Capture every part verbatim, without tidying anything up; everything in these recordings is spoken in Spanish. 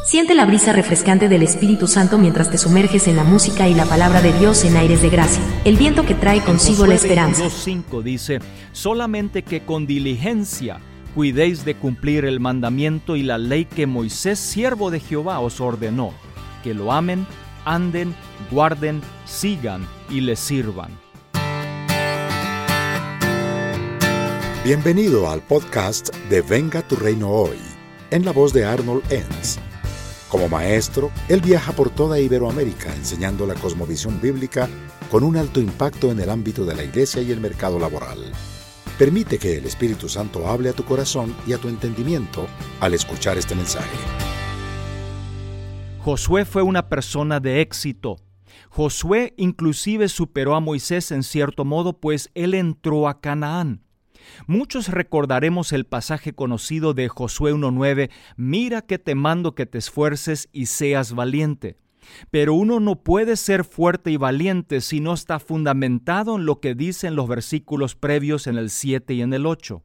Siente la brisa refrescante del Espíritu Santo mientras te sumerges en la música y la palabra de Dios en aires de gracia, el viento que trae consigo la esperanza. veintidós cinco dice, solamente que con diligencia cuidéis de cumplir el mandamiento y la ley que Moisés, siervo de Jehová, os ordenó, que lo amen, anden, guarden, sigan y le sirvan. Bienvenido al podcast de Venga tu Reino Hoy, en la voz de Arnold Enns. Como maestro, él viaja por toda Iberoamérica enseñando la cosmovisión bíblica con un alto impacto en el ámbito de la iglesia y el mercado laboral. Permite que el Espíritu Santo hable a tu corazón y a tu entendimiento al escuchar este mensaje. Josué fue una persona de éxito. Josué inclusive superó a Moisés en cierto modo, pues él entró a Canaán. Muchos recordaremos el pasaje conocido de Josué uno nueve, mira que te mando que te esfuerces y seas valiente. Pero uno no puede ser fuerte y valiente si no está fundamentado en lo que dicen los versículos previos en el siete y en el ocho.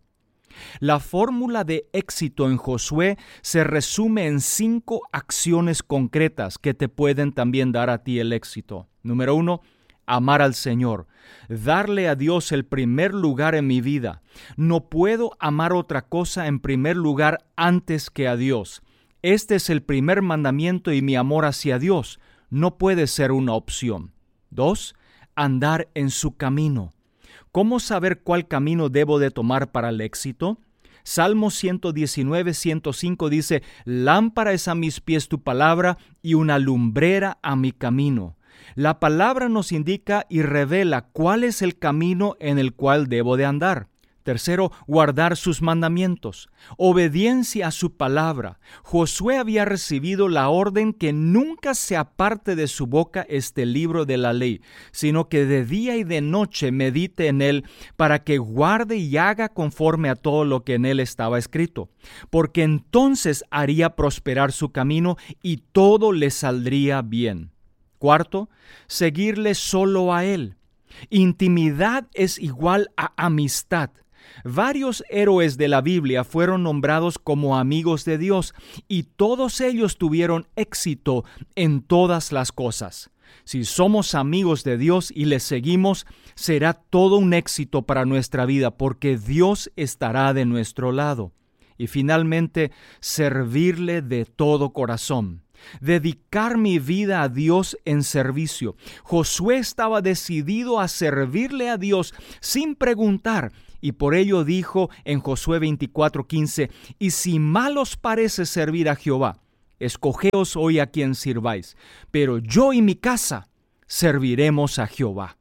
La fórmula de éxito en Josué se resume en cinco acciones concretas que te pueden también dar a ti el éxito. Número uno, amar al Señor, darle a Dios el primer lugar en mi vida. No puedo amar otra cosa en primer lugar antes que a Dios. Este es el primer mandamiento y mi amor hacia Dios no puede ser una opción. Dos, andar en su camino. ¿Cómo saber cuál camino debo de tomar para el éxito? Salmo ciento diecinueve, ciento cinco dice, lámpara es a mis pies tu palabra y una lumbrera a mi camino. La palabra nos indica y revela cuál es el camino en el cual debo de andar. Tercero, guardar sus mandamientos. Obediencia a su palabra. Josué había recibido la orden que nunca se aparte de su boca este libro de la ley, sino que de día y de noche medite en él para que guarde y haga conforme a todo lo que en él estaba escrito. Porque entonces haría prosperar su camino y todo le saldría bien. Cuarto, seguirle solo a Él. Intimidad es igual a amistad. Varios héroes de la Biblia fueron nombrados como amigos de Dios y todos ellos tuvieron éxito en todas las cosas. Si somos amigos de Dios y le seguimos, será todo un éxito para nuestra vida porque Dios estará de nuestro lado. Y finalmente, servirle de todo corazón. Dedicar mi vida a Dios en servicio. Josué estaba decidido a servirle a Dios sin preguntar, y por ello dijo en Josué veinticuatro quince, y si mal os parece servir a Jehová, escogeos hoy a quien sirváis, pero yo y mi casa serviremos a Jehová.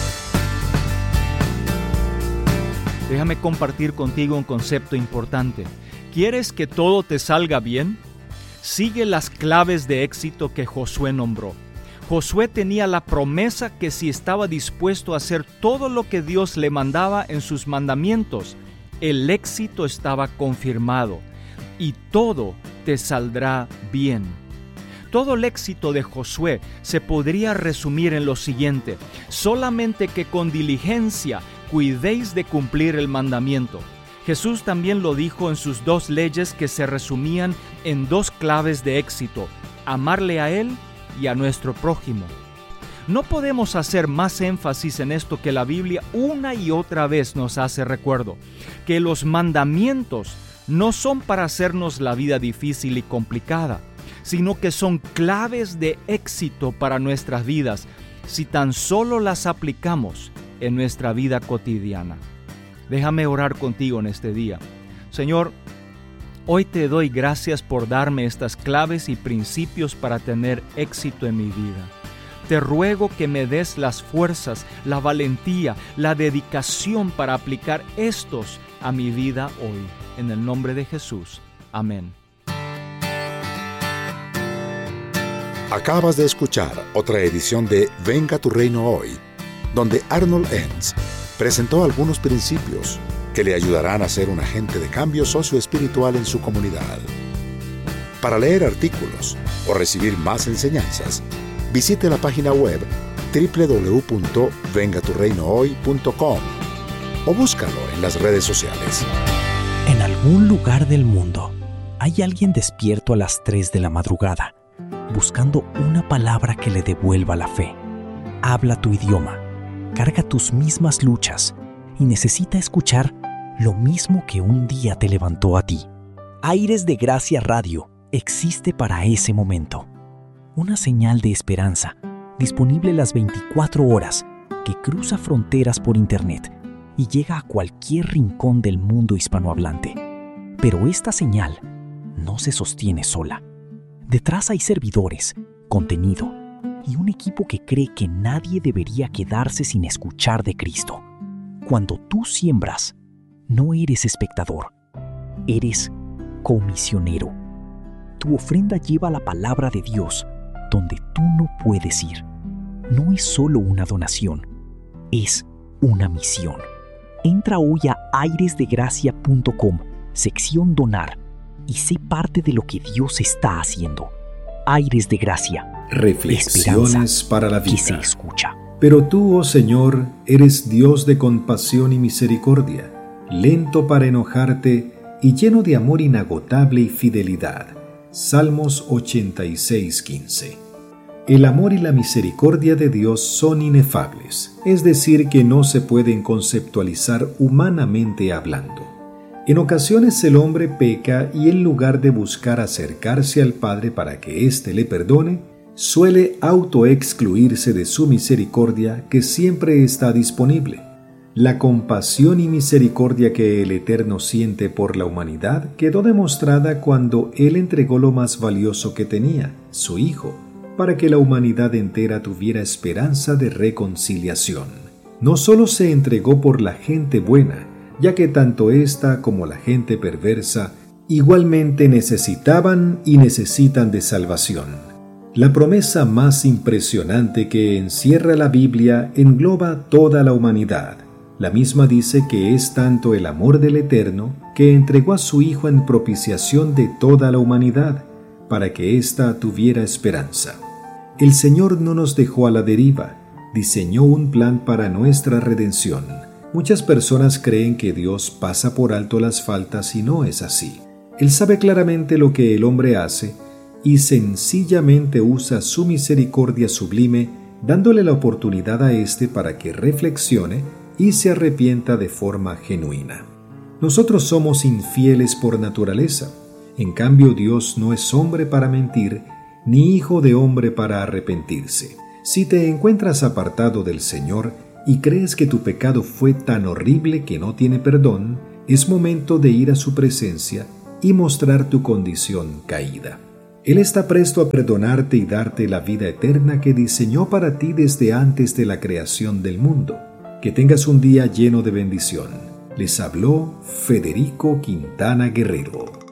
Déjame compartir contigo un concepto importante. ¿Quieres que todo te salga bien? Sigue las claves de éxito que Josué nombró. Josué tenía la promesa que si estaba dispuesto a hacer todo lo que Dios le mandaba en sus mandamientos, el éxito estaba confirmado y todo te saldrá bien. Todo el éxito de Josué se podría resumir en lo siguiente: solamente que con diligencia cuidéis de cumplir el mandamiento. Jesús también lo dijo en sus dos leyes que se resumían en dos claves de éxito: amarle a Él y a nuestro prójimo. No podemos hacer más énfasis en esto que la Biblia una y otra vez nos hace recuerdo, que los mandamientos no son para hacernos la vida difícil y complicada, sino que son claves de éxito para nuestras vidas si tan solo las aplicamos en nuestra vida cotidiana. Déjame orar contigo en este día. Señor, hoy te doy gracias por darme estas claves y principios para tener éxito en mi vida. Te ruego que me des las fuerzas, la valentía, la dedicación para aplicar estos a mi vida hoy. En el nombre de Jesús. Amén. Acabas de escuchar otra edición de Venga tu Reino Hoy, donde Arnold Enns presentó algunos principios que le ayudarán a ser un agente de cambio socioespiritual en su comunidad. Para leer artículos o recibir más enseñanzas, visite la página web doble u doble u doble u punto venga tu reino hoy punto com o búscalo en las redes sociales. En algún lugar del mundo Hay alguien despierto a las tres de la madrugada, buscando una palabra que le devuelva la fe. Habla tu idioma, carga tus mismas luchas y necesita escuchar lo mismo que un día te levantó a ti. Aires de Gracia Radio existe para ese momento. Una señal de esperanza, disponible las veinticuatro horas, que cruza fronteras por internet y llega a cualquier rincón del mundo hispanohablante. Pero esta señal no se sostiene sola. Detrás hay servidores, contenido y un equipo que cree que nadie debería quedarse sin escuchar de Cristo. Cuando tú siembras, no eres espectador, eres comisionero. Tu ofrenda lleva la palabra de Dios donde tú no puedes ir. No es solo una donación, es una misión. Entra hoy a aires de gracia punto com, sección Donar, y sé parte de lo que Dios está haciendo. Aires de Gracia. Reflexiones para la vida. Que se escucha. Pero tú, oh Señor, eres Dios de compasión y misericordia, lento para enojarte y lleno de amor inagotable y fidelidad. Salmos ochenta y seis, quince. El amor y la misericordia de Dios son inefables, es decir, que no se pueden conceptualizar humanamente hablando. En ocasiones el hombre peca y en lugar de buscar acercarse al Padre para que éste le perdone, suele autoexcluirse de su misericordia que siempre está disponible. La compasión y misericordia que el Eterno siente por la humanidad quedó demostrada cuando Él entregó lo más valioso que tenía, su Hijo, para que la humanidad entera tuviera esperanza de reconciliación. No solo se entregó por la gente buena, ya que tanto ésta como la gente perversa igualmente necesitaban y necesitan de salvación. La promesa más impresionante que encierra la Biblia engloba toda la humanidad. La misma dice que es tanto el amor del Eterno que entregó a su Hijo en propiciación de toda la humanidad, para que ésta tuviera esperanza. El Señor no nos dejó a la deriva, diseñó un plan para nuestra redención. Muchas personas creen que Dios pasa por alto las faltas y no es así. Él sabe claramente lo que el hombre hace y sencillamente usa su misericordia sublime, dándole la oportunidad a éste para que reflexione y se arrepienta de forma genuina. Nosotros somos infieles por naturaleza. En cambio, Dios no es hombre para mentir, ni hijo de hombre para arrepentirse. Si te encuentras apartado del Señor y crees que tu pecado fue tan horrible que no tiene perdón, es momento de ir a su presencia y mostrar tu condición caída. Él está presto a perdonarte y darte la vida eterna que diseñó para ti desde antes de la creación del mundo. Que tengas un día lleno de bendición. Les habló Federico Quintana Guerrero.